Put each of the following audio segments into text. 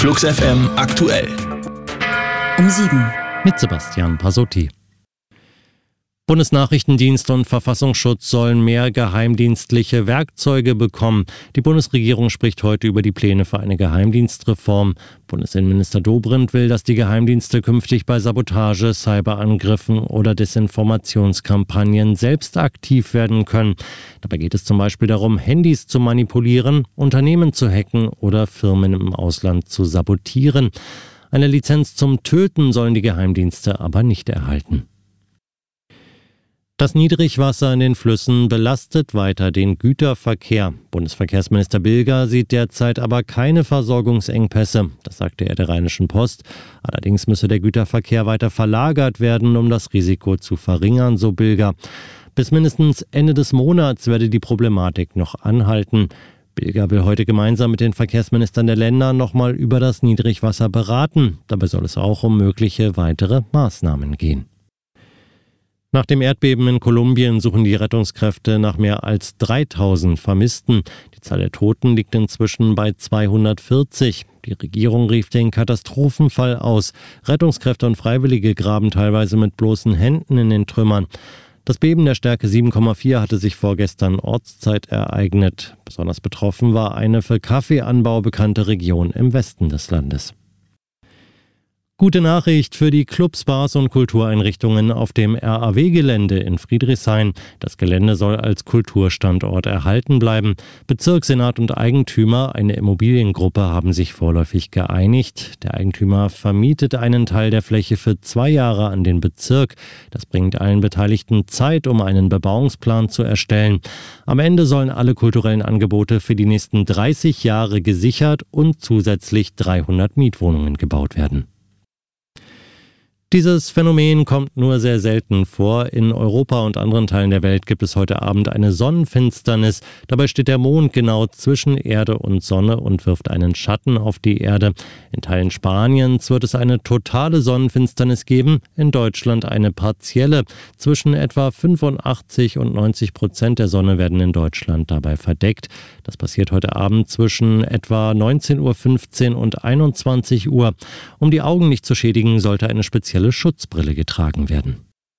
Flux FM aktuell. Um 7. Mit Sebastian Pasotti. Bundesnachrichtendienst und Verfassungsschutz sollen mehr geheimdienstliche Werkzeuge bekommen. Die Bundesregierung spricht heute über die Pläne für eine Geheimdienstreform. Bundesinnenminister Dobrindt will, dass die Geheimdienste künftig bei Sabotage, Cyberangriffen oder Desinformationskampagnen selbst aktiv werden können. Dabei geht es zum Beispiel darum, Handys zu manipulieren, Unternehmen zu hacken oder Firmen im Ausland zu sabotieren. Eine Lizenz zum Töten sollen die Geheimdienste aber nicht erhalten. Das Niedrigwasser in den Flüssen belastet weiter den Güterverkehr. Bundesverkehrsminister Bilger sieht derzeit aber keine Versorgungsengpässe. Das sagte er der Rheinischen Post. Allerdings müsse der Güterverkehr weiter verlagert werden, um das Risiko zu verringern, so Bilger. Bis mindestens Ende des Monats werde die Problematik noch anhalten. Bilger will heute gemeinsam mit den Verkehrsministern der Länder nochmal über das Niedrigwasser beraten. Dabei soll es auch um mögliche weitere Maßnahmen gehen. Nach dem Erdbeben in Kolumbien suchen die Rettungskräfte nach mehr als 3000 Vermissten. Die Zahl der Toten liegt inzwischen bei 240. Die Regierung rief den Katastrophenfall aus. Rettungskräfte und Freiwillige graben teilweise mit bloßen Händen in den Trümmern. Das Beben der Stärke 7,4 hatte sich vorgestern Ortszeit ereignet. Besonders betroffen war eine für Kaffeeanbau bekannte Region im Westen des Landes. Gute Nachricht für die Clubs, Bars und Kultureinrichtungen auf dem RAW-Gelände in Friedrichshain. Das Gelände soll als Kulturstandort erhalten bleiben. Bezirkssenat und Eigentümer, eine Immobiliengruppe, haben sich vorläufig geeinigt. Der Eigentümer vermietet einen Teil der Fläche für 2 Jahre an den Bezirk. Das bringt allen Beteiligten Zeit, um einen Bebauungsplan zu erstellen. Am Ende sollen alle kulturellen Angebote für die nächsten 30 Jahre gesichert und zusätzlich 300 Mietwohnungen gebaut werden. Dieses Phänomen kommt nur sehr selten vor. In Europa und anderen Teilen der Welt gibt es heute Abend eine Sonnenfinsternis. Dabei steht der Mond genau zwischen Erde und Sonne und wirft einen Schatten auf die Erde. In Teilen Spaniens wird es eine totale Sonnenfinsternis geben, in Deutschland eine partielle. Zwischen etwa 85% und 90% der Sonne werden in Deutschland dabei verdeckt. Das passiert heute Abend zwischen etwa 19.15 Uhr und 21 Uhr. Um die Augen nicht zu schädigen, sollte eine spezielle Schutzbrille getragen werden.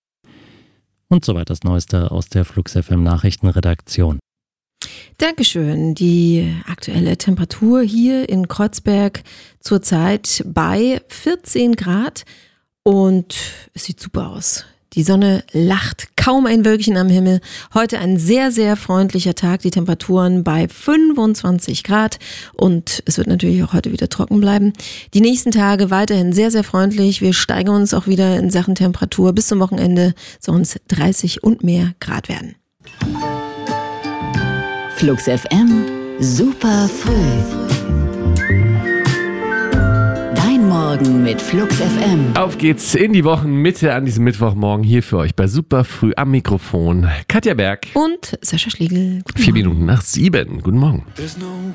Und soweit das Neueste aus der Flux FM Nachrichtenredaktion. Dankeschön. Die aktuelle Temperatur hier in Kreuzberg zurzeit bei 14 Grad und es sieht super aus. Die Sonne lacht, kaum ein Wölkchen am Himmel. Heute ein sehr, sehr freundlicher Tag. Die Temperaturen bei 25 Grad und es wird natürlich auch heute wieder trocken bleiben. Die nächsten Tage weiterhin sehr, sehr freundlich. Wir steigern uns auch wieder in Sachen Temperatur. Bis zum Wochenende sollen es 30 und mehr Grad werden. Flux FM, super früh. Morgen mit Flux FM. Auf geht's in die Wochenmitte an diesem Mittwochmorgen hier für euch bei Super Früh am Mikrofon. Katja Berg und Sascha Schlegel. 4 Minuten nach 7. Guten Morgen.